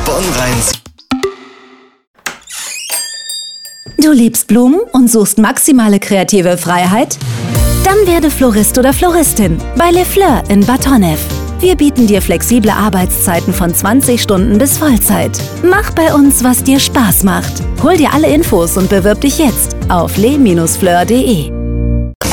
Bonn-Rhein. Du liebst Blumen und suchst maximale kreative Freiheit? Dann werde Florist oder Floristin bei Les Fleurs in Bad Honnef. Wir bieten dir flexible Arbeitszeiten von 20 Stunden bis Vollzeit. Mach bei uns, was dir Spaß macht. Hol dir alle Infos und bewirb dich jetzt auf les-fleurs.de.